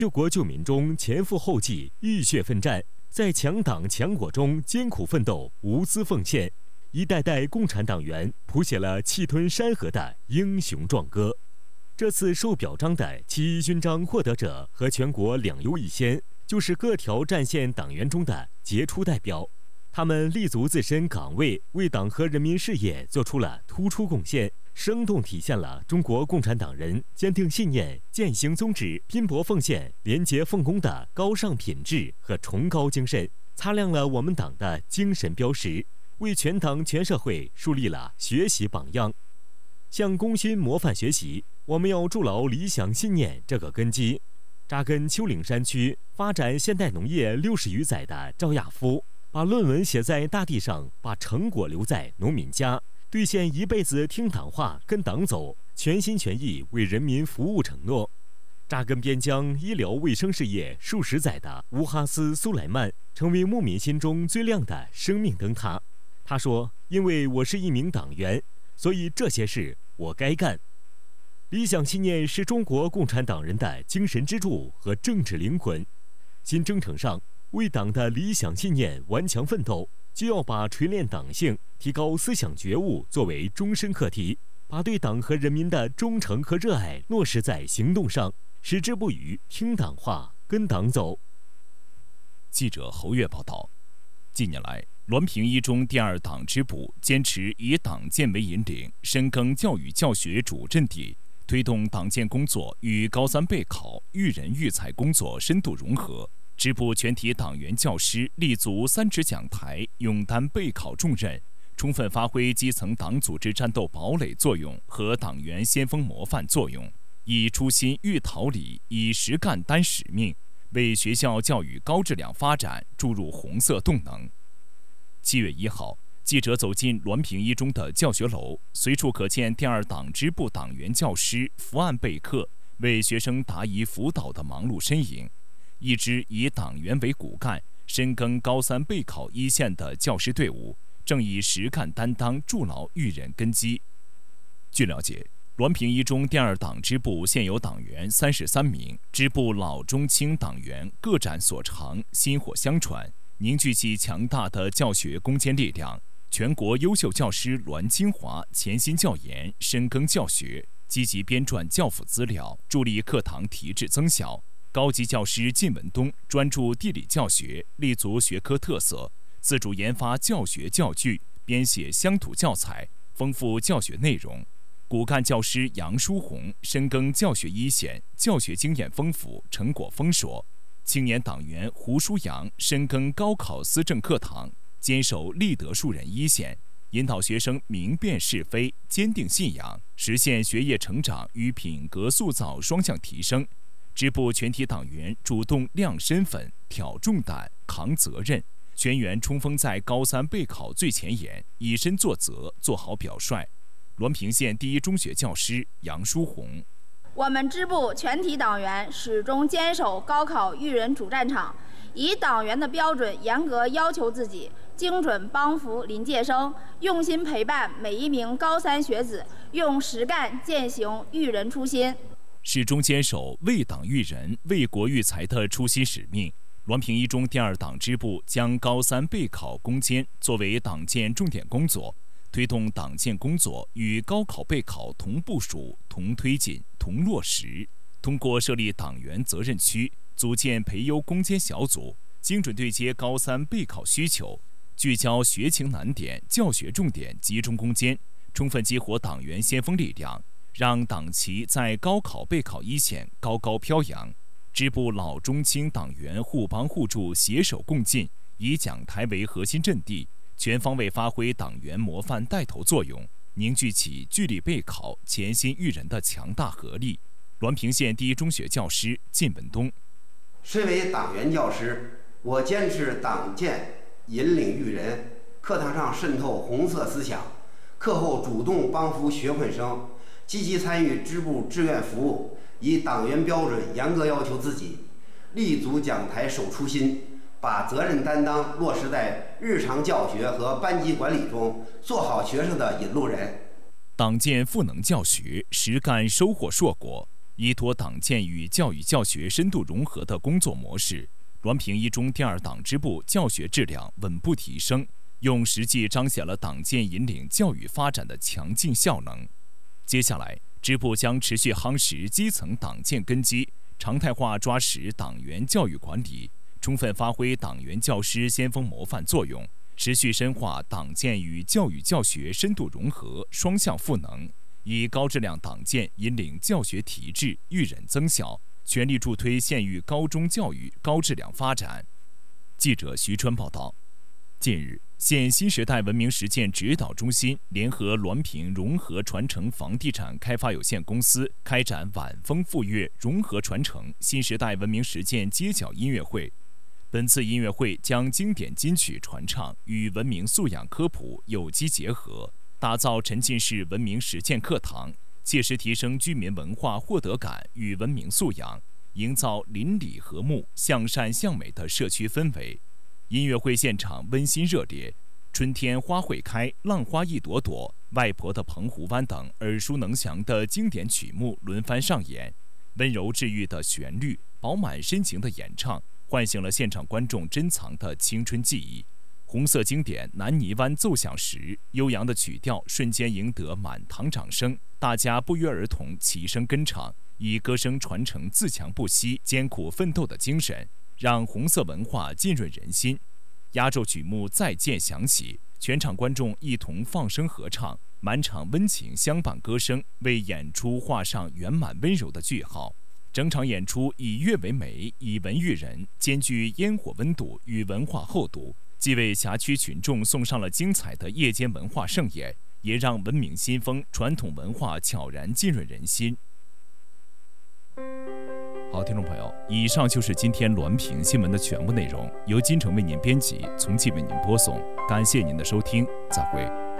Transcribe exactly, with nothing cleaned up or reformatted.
救国救民中前赴后继，浴血奋战，在强党强国中艰苦奋斗，无私奉献，一代代共产党员谱写了气吞山河的英雄壮歌。这次受表彰的七一勋章获得者和全国两优一先，就是各条战线党员中的杰出代表。他们立足自身岗位，为党和人民事业做出了突出贡献，生动体现了中国共产党人坚定信念、践行宗旨、拼搏奉献、廉洁奉公的高尚品质和崇高精神，擦亮了我们党的精神标识，为全党全社会树立了学习榜样。向功勋模范学习，我们要筑牢理想信念这个根基。扎根丘陵山区、发展现代农业六十余载的赵亚夫，把论文写在大地上，把成果留在农民家，兑现一辈子听党话、跟党走，全心全意为人民服务承诺。扎根边疆医疗卫生事业数十载的乌哈斯·苏莱曼，成为牧民心中最亮的生命灯塔。他说：“因为我是一名党员，所以这些事我该干。”理想信念是中国共产党人的精神支柱和政治灵魂。新征程上，为党的理想信念顽强奋斗，就要把锤炼党性、提高思想觉悟作为终身课题，把对党和人民的忠诚和热爱落实在行动上，矢志不渝听党话、跟党走。 记者侯月报道，近年来，滦平一中第二党支部坚持以党建为引领，深耕教育教学主阵地，推动党建工作与高三备考、育人育才工作深度融合。支部全体党员教师立足三指讲台，勇担备考重任，充分发挥基层党组织战斗堡垒作用和党员先锋模范作用，以初心育桃李，以实干担使命，为学校教育高质量发展注入红色动能。七月一号，记者走进滦平一中的教学楼，随处可见第二党支部党员教师伏案备课，为学生答疑辅导的忙碌身影。一支以党员为骨干、深耕高三备考一线的教师队伍，正以实干担当筑牢育人根基。据了解，滦平一中第二党支部现有党员三十三名，支部老中青党员各展所长，薪火相传，凝聚起强大的教学攻坚力量。全国优秀教师栾清华潜心教研，深耕教学，积极编撰教辅资料，助力课堂提质增效。高级教师靳文东专注地理教学，立足学科特色，自主研发教学教具，编写乡土教材，丰富教学内容。骨干教师杨书红深耕教学一线，教学经验丰富，成果丰硕。青年党员胡书阳深耕高考思政课堂，坚守立德树人一线，引导学生明辨是非，坚定信仰，实现学业成长与品格塑造双向提升。支部全体党员主动亮身份、挑重担、扛责任，全员冲锋在高三备考最前沿，以身作则，做好表率。滦平县第一中学教师杨书红： 我们支部全体党员始终坚守高考育人主战场，以党员的标准严格要求自己，精准帮扶临届生，用心陪伴每一名高三学子，用实干践行育人初心。 始终坚守为党育人、为国育才的初心使命。滦平一中第二党支部将高三备考攻坚作为党建重点工作，推动党建工作与高考备考同部署、同推进、同落实。通过设立党员责任区，组建培优攻坚小组，精准对接高三备考需求，聚焦学情难点、教学重点，集中攻坚，充分激活党员先锋力量，让党旗在高考备考一线高高飘扬。支部老中青党员互帮互助、携手共进，以讲台为核心阵地，全方位发挥党员模范带头作用，凝聚起聚力备考、潜心育人的强大合力。滦平县第一中学教师靳文东： 身为党员教师，我坚持党建引领育人，课堂上渗透红色思想，课后主动帮扶学混生，积极参与支部志愿服务，以党员标准严格要求自己，立足讲台守初心，把责任担当落实在日常教学和班级管理中，做好学生的引路人。 党建赋能教学，实干收获硕果。 依托党建与教育教学深度融合的工作模式，滦平一中第二党支部教学质量稳步提升，用实际彰显了党建引领教育发展的强劲效能。接下来，支部将持续夯实基层党建根基，常态化抓实党员教育管理，充分发挥党员教师先锋模范作用，持续深化党建与教育教学深度融合双向赋能，以高质量党建引领教学体制育人增效，全力助推县域高中教育高质量发展。记者徐川报道。近日，县新时代文明实践指导中心联合滦平融合传承房地产开发有限公司开展晚风富乐融合传承新时代文明实践街角音乐会。本次音乐会将经典金曲传唱与文明素养科普有机结合，打造沉浸式文明实践课堂，切实提升居民文化获得感与文明素养，营造邻里和睦、向善向美的社区氛围。音乐会现场温馨热烈，春天花会开，浪花一朵朵，外婆的澎湖湾等耳熟能详的经典曲目轮番上演，温柔治愈的旋律，饱满深情的演唱，唤醒了现场观众珍藏的青春记忆。红色经典《南泥湾》奏响时，悠扬的曲调瞬间赢得满堂掌声，大家不约而同齐声跟唱，以歌声传承自强不息、艰苦奋斗的精神，让红色文化浸润人心。压轴曲目《再见》响起，全场观众一同放声合唱，满场温情相伴歌声，为演出画上圆满温柔的句号。整场演出以乐为媒，以文育人，兼具烟火温度与文化厚度，既为辖区群众送上了精彩的夜间文化盛宴，也让文明新风、传统文化悄然浸润人心。好，听众朋友，以上就是今天滦平新闻的全部内容，由金城为您编辑，从记为您播送，感谢您的收听，再会。